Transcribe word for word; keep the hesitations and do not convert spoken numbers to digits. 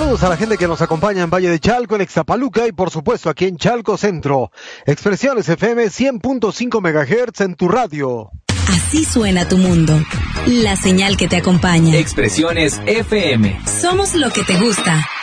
Saludos a la gente que nos acompaña en Valle de Chalco, en Ixtapaluca y por supuesto aquí en Chalco Centro. Expresiones F M cien punto cinco megahertz en tu radio. Así suena tu mundo. La señal que te acompaña. Expresiones F M. Somos lo que te gusta.